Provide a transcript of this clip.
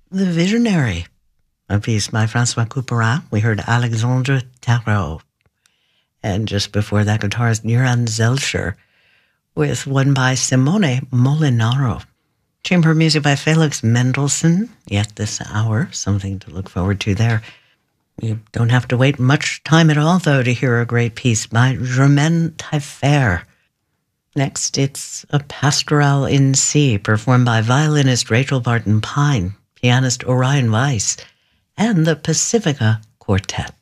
The Visionary, a piece by Francois Couperin. We heard Alexandre Tarot. And just before that, guitarist Niran Zelcher with one by Simone Molinaro. Chamber music by Felix Mendelssohn, yet this hour, something to look forward to there. You don't have to wait much time at all, though, to hear a great piece by Germaine Taillefer. Next, it's a Pastoral in C, performed by violinist Rachel Barton Pine, pianist Orion Weiss, and the Pacifica Quartet.